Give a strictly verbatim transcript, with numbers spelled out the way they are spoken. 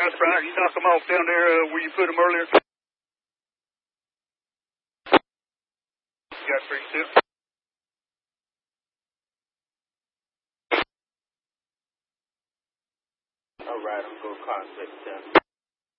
That's right. You knock them off down there uh, where you put them earlier. You got three tips. All right, I'm going to contact them.